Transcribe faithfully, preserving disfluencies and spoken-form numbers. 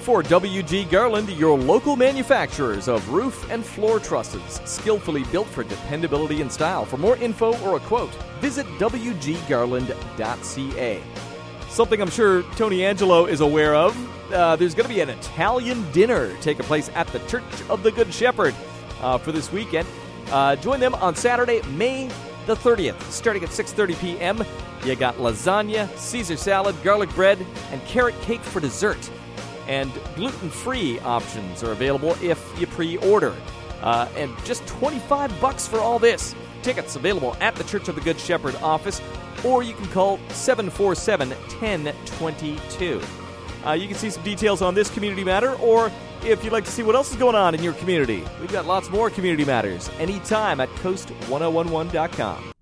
for W G Garland, your local manufacturers of roof and floor trusses, skillfully built for dependability and style. For more info or a quote, visit w g garland dot c a. Something I'm sure Tony Angelo is aware of, uh, there's going to be an Italian dinner taking place at the Church of the Good Shepherd uh, for this weekend. Uh, join them on Saturday, May the thirtieth, starting at six thirty p.m. You got lasagna, Caesar salad, garlic bread, and carrot cake for dessert. And gluten-free options are available if you pre-order. Uh, and just twenty-five bucks for all this. Tickets available at the Church of the Good Shepherd office, or you can call seven four seven, one oh two two. Uh, you can see some details on this community matter, or if you'd like to see what else is going on in your community, we've got lots more community matters anytime at coast ten eleven dot com.